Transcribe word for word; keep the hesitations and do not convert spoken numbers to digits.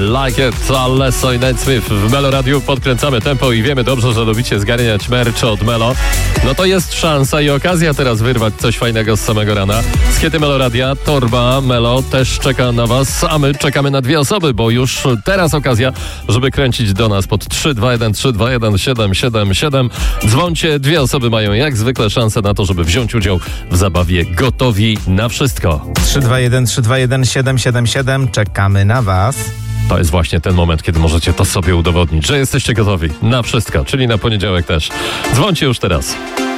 Like It, Alesso i Nate Smith. W Melo Radiu podkręcamy tempo i wiemy dobrze, że lubicie zgarniać merch od Melo. No to jest szansa i okazja teraz wyrwać coś fajnego z samego rana. Z Kiety Melo Radia, torba Melo też czeka na was, a my czekamy na dwie osoby, bo już teraz okazja, żeby kręcić do nas pod trzy dwa jeden trzy dwa jeden siedem siedem siedem. Dzwońcie, dwie osoby mają jak zwykle szansę na to, żeby wziąć udział w zabawie Gotowi na wszystko. trzy dwa jeden trzy dwa jeden siedem siedem siedem. Czekamy na was. To jest właśnie ten moment, kiedy możecie to sobie udowodnić, że jesteście gotowi na wszystko, czyli na poniedziałek też. Dzwońcie już teraz.